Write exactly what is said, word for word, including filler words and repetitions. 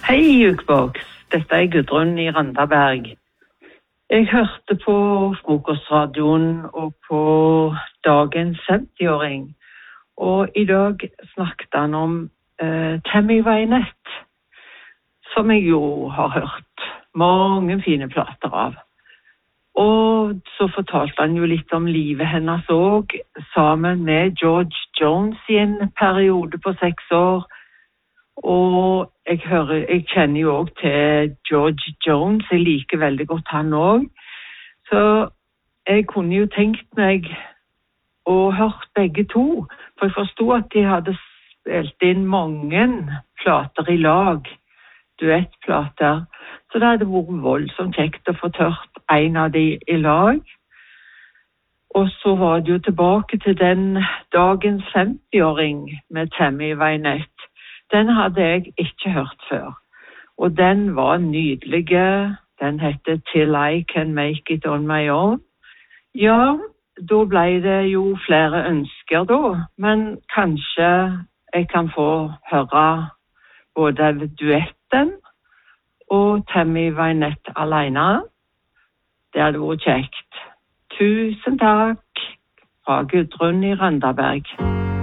Hei, Jukebox. Dette er Gudrun i Randaberg. Jeg hørte på frokostradioen og på dagens femtiåring, og i dag snakket han om uh, Tammy Wynette, som jeg jo har hørt mange fine plater av. Og så fortalte han jo litt om livet hennes også, sammen med George Jones i en periode på seks år. Og jeg, hører, jeg kjenner jo også til George Jones, jeg liker veldig godt han også. Så jeg kunne jo tenkt meg å hørt begge to, for jeg forstod at de hadde spilt inn mange plater i lag, duettplater. Så det hadde vært voldsomt kjekt å få tørt en av de i lag. Og så var det jo tilbake til den dagens femtiåring med Tammy Wynette. Den hadde jeg ikke hørt før. Og den var nydelig. Den heter Till I Can Make It On My Own. Ja, da ble det jo flere ønsker da, men kanskje jeg kan få høre både duetten og Tammy Wynette alene. Det hadde vært kjekt. Tusen takk fra Gudrun i Randaberg.